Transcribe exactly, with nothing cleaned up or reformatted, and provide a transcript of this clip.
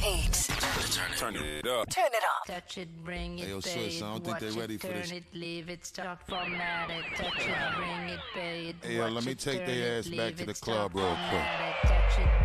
heat. Turn it, turn it up. Turn it up. Touch it, bring it, Hey, yo, pay Swiss, it, I don't think watch they ready it, for turn this. it, leave it, start formatted. Touch it, bring it, pay it, Hey, yo, watch let me it, take turn their it, ass back leave to the it, club start real quick. formatted. Touch it,